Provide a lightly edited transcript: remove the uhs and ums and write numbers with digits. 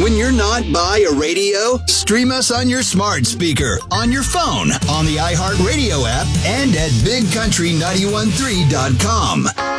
When you're not by a radio, stream us on your smart speaker, on your phone, on the iHeartRadio app, and at BigCountry913.com.